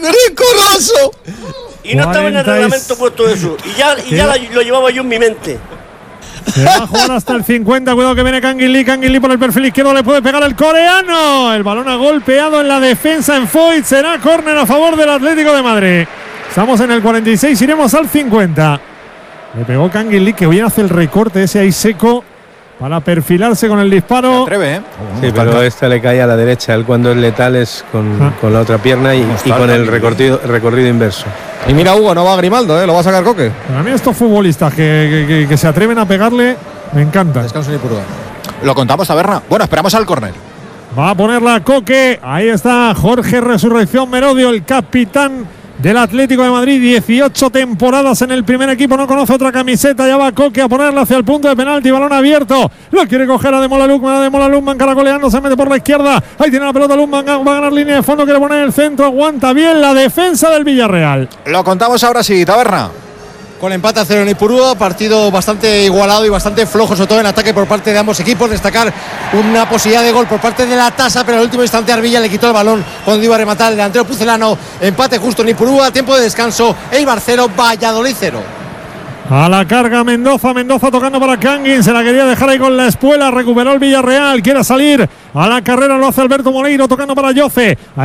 ¡Grecoroso! Y no estaba en el reglamento puesto eso. Y ya lo llevaba yo en mi mente. Se va a jugar hasta el 50. Cuidado que viene Kangin Lee. Kangin Lee por el perfil izquierdo. Le puede pegar el coreano. El balón ha golpeado en la defensa en Foyt. Será córner a favor del Atlético de Madrid. Estamos en el 46. Iremos al 50. Le pegó Kangin Lee, que bien hace el recorte ese ahí seco para perfilarse con el disparo. Se atreve, ¿eh? Sí, pero esta le cae a la derecha. Él cuando es letal es con la otra pierna y con el recorrido inverso. Y mira, Hugo, no va a Grimaldo, lo va a sacar Coque. Para mí estos futbolistas que se atreven a pegarle me encantan. Descanso ni purga. Lo contamos, Taberna. Bueno, esperamos al córner. Va a ponerla Coque. Ahí está Jorge Resurrección Merodio, el capitán del Atlético de Madrid. 18 temporadas en el primer equipo, no conoce otra camiseta. Ya va Coque a ponerla hacia el punto de penalti. Balón abierto. Lo quiere coger a Ademola Lookman caracoleando. Se mete por la izquierda. Ahí tiene la pelota Lookman. Va a ganar línea de fondo. Quiere poner el centro. Aguanta bien la defensa del Villarreal. Lo contamos ahora sí, Taberna. Con empate a 0 en Ipurúa, partido bastante igualado y bastante flojo, sobre todo en ataque por parte de ambos equipos. Destacar una posibilidad de gol por parte de la Tasa, pero en el último instante Arvilla le quitó el balón cuando iba a rematar el delantero pucelano. Empate justo en Ipurúa, tiempo de descanso. Eibar 0, Valladolid 0. A la carga Mendoza tocando para Kangin, se la quería dejar ahí con la espuela, recuperó el Villarreal, quiere salir a la carrera, lo hace Alberto Moleiro tocando para Yoce.